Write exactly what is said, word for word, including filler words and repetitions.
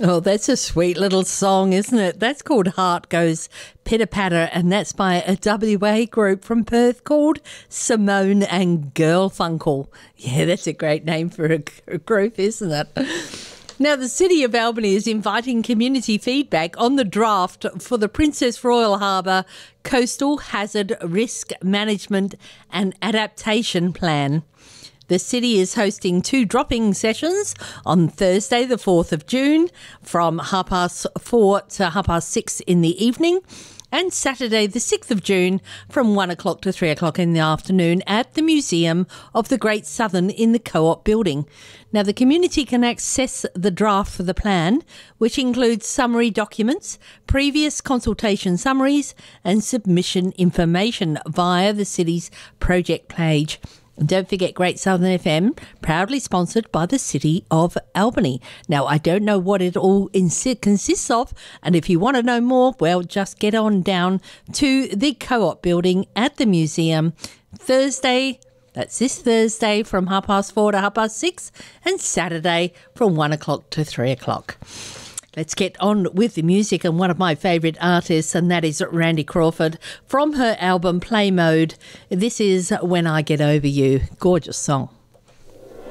Oh, that's a sweet little song, isn't it? That's called Heart Goes Pitter Patter, and that's by a W A group from Perth called Simone and Girlfunkel. Yeah, that's a great name for a, a group, isn't it? Now, the City of Albany is inviting community feedback on the draft for the Princess Royal Harbour Coastal Hazard Risk Management and Adaptation Plan. The city is hosting two drop-in sessions on Thursday, the fourth of June, from half past four to half past six in the evening, and Saturday, the sixth of June, from one o'clock to three o'clock in the afternoon at the Museum of the Great Southern in the Co-op building. Now, the community can access the draft for the plan, which includes summary documents, previous consultation summaries, and submission information via the city's project page. And don't forget Great Southern F M, proudly sponsored by the City of Albany. Now, I don't know what it all consists of, and if you want to know more, well, just get on down to the Co-op building at the museum Thursday, that's this Thursday, from half past four to half past six, and Saturday from one o'clock to three o'clock. Let's get on with the music and one of my favourite artists, and that is Randy Crawford from her album Play Mode. This is When I Get Over You. Gorgeous song.